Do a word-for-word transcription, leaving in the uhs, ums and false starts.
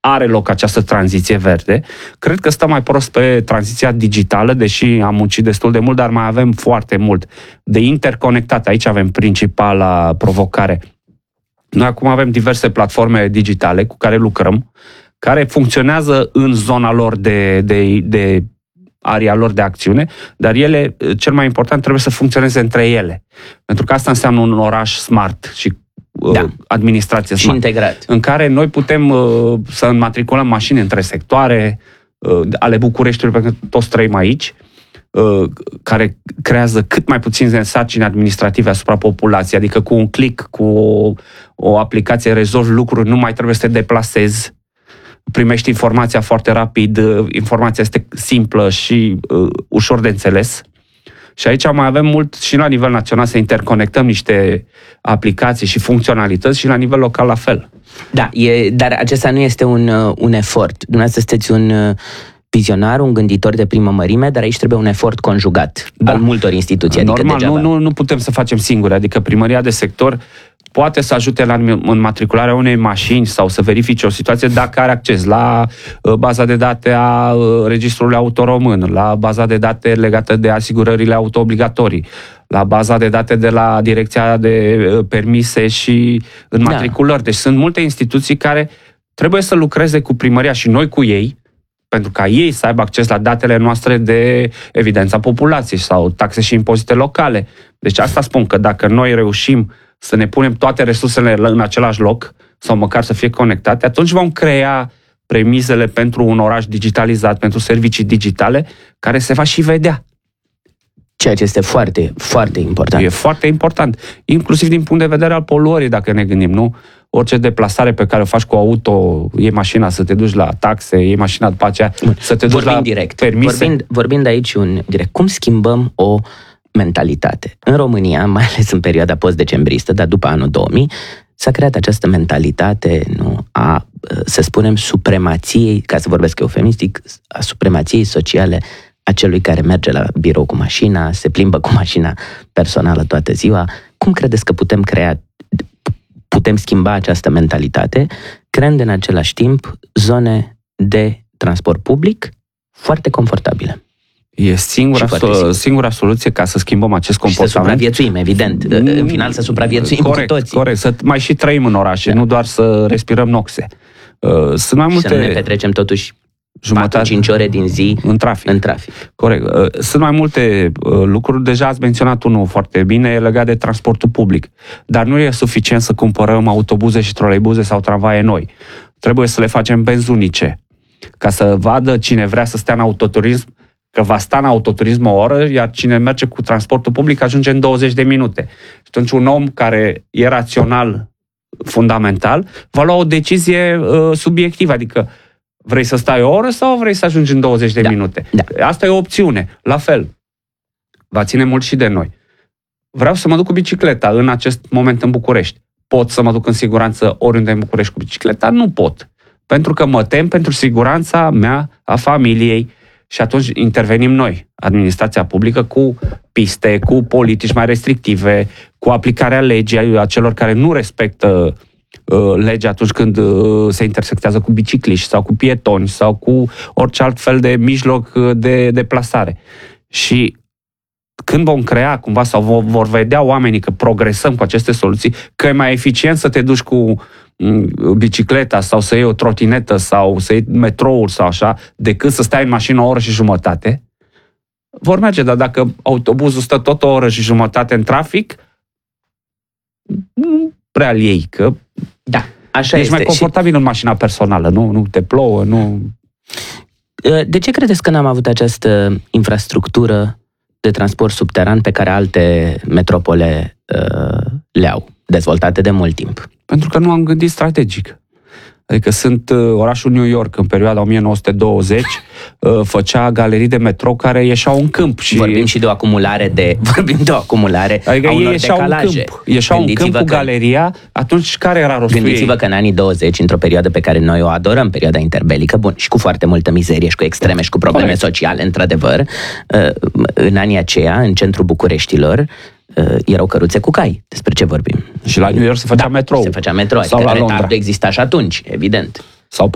are loc această tranziție verde. Cred că stă mai prost pe tranziția digitală, deși am muncit destul de mult, dar mai avem foarte mult de interconectat. Aici avem principala provocare. Noi acum avem diverse platforme digitale cu care lucrăm, care funcționează în zona lor de, de, de area lor de acțiune, dar ele, cel mai important, trebuie să funcționeze între ele. Pentru că asta înseamnă un oraș smart și da. uh, administrație și smart. integrat. În care noi putem uh, să înmatriculăm mașini între sectoare uh, ale Bucureștiului, pentru că toți trăim aici, uh, care creează cât mai puține sarcini administrative asupra populației, adică cu un click, cu o, o aplicație rezolvi lucruri, nu mai trebuie să te deplasezi, primești informația foarte rapid, informația este simplă și uh, ușor de înțeles. Și aici mai avem mult și la nivel național să interconectăm niște aplicații și funcționalități și la nivel local la fel. Da, e, dar acesta nu este un, un efort. Dumneavoastră sunteți un vizionar, un gânditor de primă mărime, dar aici trebuie un efort conjugat da. al multor instituții. Normal, adică nu, nu, nu putem să facem singuri, adică primăria de sector poate să ajute la înmatricularea unei mașini sau să verifice o situație dacă are acces la baza de date a registrului auto român, la baza de date legată de asigurările auto-obligatorii, la baza de date de la Direcția de Permise și Înmatriculări. Da. Deci sunt multe instituții care trebuie să lucreze cu primăria și noi cu ei, pentru ca ei să aibă acces la datele noastre de evidența populației sau taxe și impozite locale. Deci asta spun, că dacă noi reușim să ne punem toate resursele în același loc, sau măcar să fie conectate, atunci vom crea premizele pentru un oraș digitalizat, pentru servicii digitale, care se va și vedea. Ceea ce este foarte, foarte important. E foarte important. Inclusiv din punct de vedere al poluării, dacă ne gândim, nu? Orice deplasare pe care o faci cu auto, iei mașina să te duci la taxe, iei mașina după aceea să te duci vorbind la direct. permise. Vorbind, vorbind aici un direct. Cum schimbăm o mentalitate? În România, mai ales în perioada post-decembristă, dar după anul două mii, s-a creat această mentalitate, nu, a, să spunem, supremației, ca să vorbesc eufemistic, a supremației sociale a celui care merge la birou cu mașina, se plimbă cu mașina personală toată ziua. Cum credeți că putem crea, putem schimba această mentalitate, creând în același timp zone de transport public foarte confortabile? E singura, so- singura soluție ca să schimbăm acest comportament. Și să supraviețuim, evident. În final să supraviețuim corect, cu toții. Corect, să mai și trăim în orașe, da. nu doar să respirăm noxe. Sunt mai multe... Și să nu ne petrecem totuși patru-cinci ore din zi în trafic. în trafic. Corect. Sunt mai multe lucruri, deja ați menționat unul foarte bine, e legat de transportul public. Dar nu e suficient să cumpărăm autobuze și troleibuze sau tramvaie noi. Trebuie să le facem benzunice, ca să vadă cine vrea să stea în autoturism, că va sta în autoturism o oră, iar cine merge cu transportul public ajunge în douăzeci de minute. Și atunci un om care e rațional, fundamental, va lua o decizie uh, subiectivă, adică vrei să stai o oră sau vrei să ajungi în douăzeci de da. minute? Da. Asta e o opțiune. La fel, va ține mult și de noi. Vreau să mă duc cu bicicleta în acest moment în București. Pot să mă duc în siguranță oriunde în București cu bicicleta? Nu pot. Pentru că mă tem pentru siguranța mea, a familiei. Și atunci intervenim noi, administrația publică, cu piste, cu politici mai restrictive, cu aplicarea legii a celor care nu respectă uh, legea atunci când uh, se intersectează cu bicicliști sau cu pietoni sau cu orice alt fel de mijloc de deplasare. Și când vom crea cumva sau vor vedea oamenii că progresăm cu aceste soluții, că e mai eficient să te duci cu bicicleta sau să iei o trotinetă sau să iei metroul sau așa, decât să stai în mașină o oră și jumătate, vor merge. Dar dacă autobuzul stă tot o oră și jumătate în trafic, nu prea iei, că da, așa ești este. mai confortabil și în mașina personală, nu, nu te plouă, nu... De ce credeți că n-am avut această infrastructură de transport subteran pe care alte metropole uh, le-au, dezvoltate de mult timp? Pentru că nu am gândit strategic. Adică sunt uh, orașul New York în perioada o mie nouă sute douăzeci uh, făcea galerii de metrou care ieșeau în câmp. Și... Vorbim și de o acumulare de vorbim de o acumulare adică a unor ei ieșeau decalaje. În câmp. Ieșeau în câmp cu că... galeria, atunci care era rostul Gândiți-vă ei? că în anii douăzeci, într-o perioadă pe care noi o adorăm, perioada interbelică, bun, și cu foarte multă mizerie și cu extreme și cu probleme Corect. sociale, într-adevăr, uh, în anii aceia, în centrul Bucureștilor, erau căruțe cu cai. Despre ce vorbim? Și la New York se făcea da, metrou. Se făcea metrou, sau adică la Londra. retardul exista și atunci, evident. Sau